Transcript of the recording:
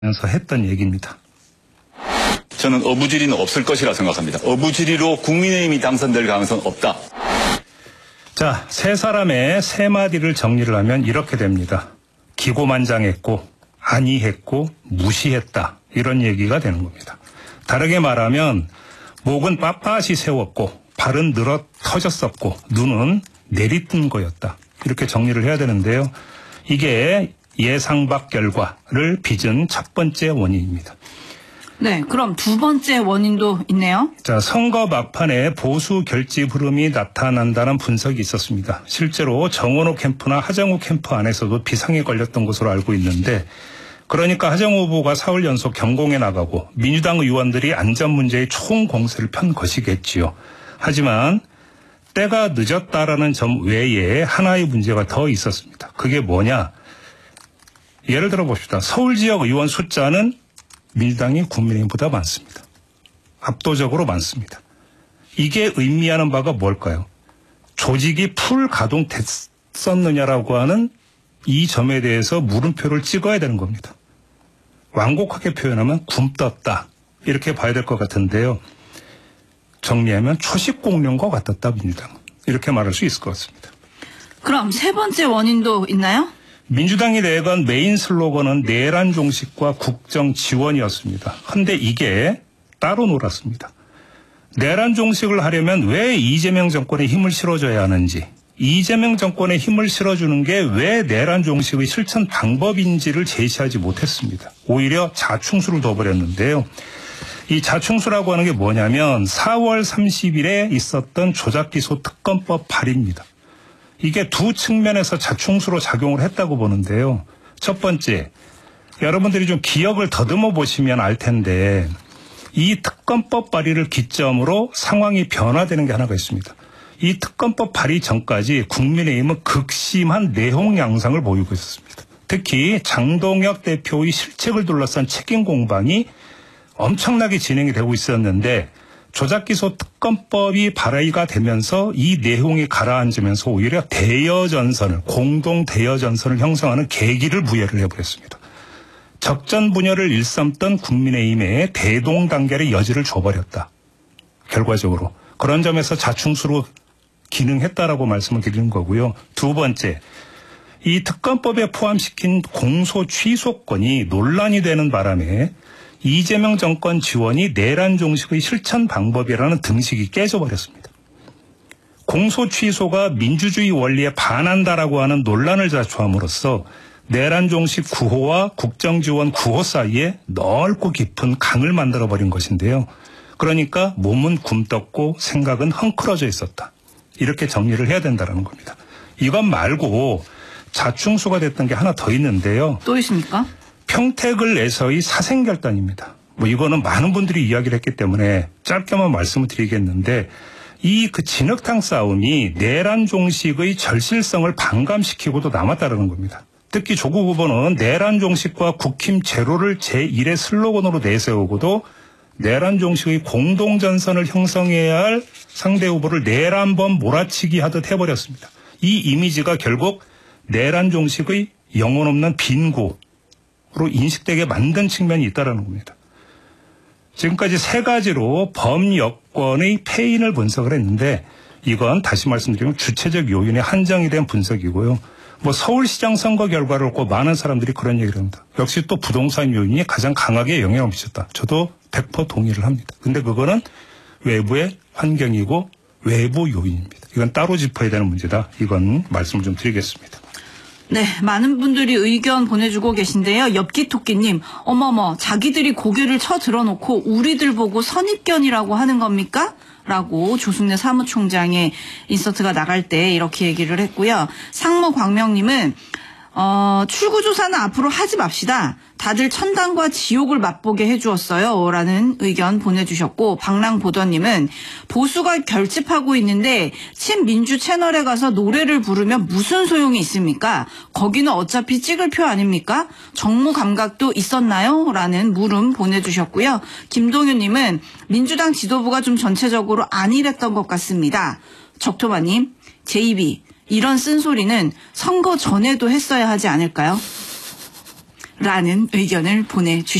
면서 했던 얘기입니다. 저는 어부지리는 없을 것이라 생각합니다. 어부지리로 국민의힘이 당선될 가능성은 없다. 자, 세 사람의 세 마디를 정리를 하면 이렇게 됩니다. 기고만장했고, 안이했고, 무시했다. 이런 얘기가 되는 겁니다. 다르게 말하면 목은 빳빳이 세웠고 발은 늘어 터졌었고 눈은 내리뜬 거였다. 이렇게 정리를 해야 되는데요. 이게 예상 밖 결과를 빚은 첫 번째 원인입니다. 네, 그럼 두 번째 원인도 있네요. 자, 선거 막판에 보수 결집 흐름이 나타난다는 분석이 있었습니다. 실제로 정원호 캠프나 하정우 캠프 안에서도 비상이 걸렸던 것으로 알고 있는데, 그러니까 하정우 후보가 사흘 연속 경공에 나가고 민주당 의원들이 안전 문제에 총공세를 편 것이겠지요. 하지만 때가 늦었다라는 점 외에 하나의 문제가 더 있었습니다. 그게 뭐냐? 예를 들어 봅시다. 서울 지역 의원 숫자는 민주당이 국민의힘보다 많습니다. 압도적으로 많습니다. 이게 의미하는 바가 뭘까요? 조직이 풀 가동됐었느냐라고 하는 이 점에 대해서 물음표를 찍어야 되는 겁니다. 완곡하게 표현하면 굼떴다. 이렇게 봐야 될 것 같은데요. 정리하면 초식공룡과 같았다, 민주당은. 이렇게 말할 수 있을 것 같습니다. 그럼 세 번째 원인도 있나요? 민주당이 내건 메인 슬로건은 내란 종식과 국정 지원이었습니다. 그런데 이게 따로 놀았습니다. 내란 종식을 하려면 왜 이재명 정권에 힘을 실어줘야 하는지, 이재명 정권에 힘을 실어주는 게 왜 내란 종식의 실천 방법인지를 제시하지 못했습니다. 오히려 자충수를 둬버렸는데요. 이 자충수라고 하는 게 뭐냐면 4월 30일에 있었던 조작기소 특검법 발의입니다. 이게 두 측면에서 자충수로 작용을 했다고 보는데요. 첫 번째, 여러분들이 좀 기억을 더듬어 보시면 알 텐데 이 특검법 발의를 기점으로 상황이 변화되는 게 하나가 있습니다. 이 특검법 발의 전까지 국민의힘은 극심한 내홍 양상을 보이고 있었습니다. 특히 장동혁 대표의 실책을 둘러싼 책임 공방이 엄청나게 진행이 되고 있었는데 조작기소 특검법이 발의가 되면서 이 내용이 가라앉으면서 오히려 대여전선을, 공동 대여전선을 형성하는 계기를 부여를 해버렸습니다. 적전분열을 일삼던 국민의힘에 대동단결의 여지를 줘버렸다. 결과적으로. 그런 점에서 자충수로 기능했다라고 말씀을 드리는 거고요. 두 번째, 이 특검법에 포함시킨 공소 취소권이 논란이 되는 바람에 이재명 정권 지원이 내란 종식의 실천 방법이라는 등식이 깨져버렸습니다. 공소 취소가 민주주의 원리에 반한다라고 하는 논란을 자초함으로써 내란 종식 구호와 국정 지원 구호 사이에 넓고 깊은 강을 만들어버린 것인데요. 그러니까 몸은 굼떴고 생각은 헝클어져 있었다. 이렇게 정리를 해야 된다는 겁니다. 이것 말고 자충수가 됐던 게 하나 더 있는데요. 또 있습니까? 평택을 내서의 사생결단입니다. 이거는 많은 분들이 이야기를 했기 때문에 짧게만 말씀을 드리겠는데 이 진흙탕 싸움이 내란 종식의 절실성을 반감시키고도 남았다는 겁니다. 특히 조국 후보는 내란 종식과 국힘 제로를 제1의 슬로건으로 내세우고도 내란 종식의 공동전선을 형성해야 할 상대 후보를 내란범 몰아치기 하듯 해버렸습니다. 이 이미지가 결국 내란 종식의 영혼 없는 빈고로 인식되게 만든 측면이 있다는 겁니다. 지금까지 세 가지로 범여권의 패인을 분석을 했는데 이건 다시 말씀드리면 주체적 요인에 한정이 된 분석이고요. 서울시장 선거 결과를 놓고 많은 사람들이 그런 얘기를 합니다. 역시 또 부동산 요인이 가장 강하게 영향을 미쳤다. 저도 100% 동의를 합니다. 근데 그거는 외부의 환경이고 외부 요인입니다. 이건 따로 짚어야 되는 문제다. 이건 말씀을 좀 드리겠습니다. 네, 많은 분들이 의견 보내주고 계신데요. 엽기토끼님, 어머머, 자기들이 고개를 쳐들어놓고 우리들 보고 선입견이라고 하는 겁니까? 라고 조승래 사무총장의 인서트가 나갈 때 이렇게 얘기를 했고요. 상무광명님은 출구조사는 앞으로 하지 맙시다. 다들 천당과 지옥을 맛보게 해주었어요. 라는 의견 보내주셨고, 방랑보더님은 보수가 결집하고 있는데 친민주 채널에 가서 노래를 부르면 무슨 소용이 있습니까? 거기는 어차피 찍을 표 아닙니까? 정무 감각도 있었나요? 라는 물음 보내주셨고요. 김동윤님은 민주당 지도부가 좀 전체적으로 안일했던 것 같습니다. 적토마님, 제2비 이런 쓴소리는 선거 전에도 했어야 하지 않을까요? 라는 의견을 보내주셨습니다.